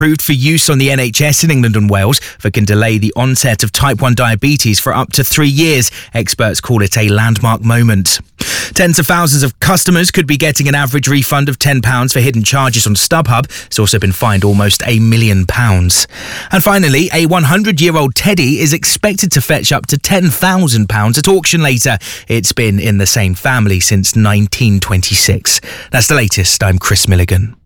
Approved for use on the NHS in England and Wales that can delay the onset of type 1 diabetes for up to 3 years. Experts call it a landmark moment. Tens of thousands of customers could be getting an average refund of £10 for hidden charges on StubHub. It's also been fined almost £1 million. And finally, a 100-year-old teddy is expected to fetch up to £10,000 at auction later. It's been in the same family since 1926. That's the latest. I'm Chris Milligan.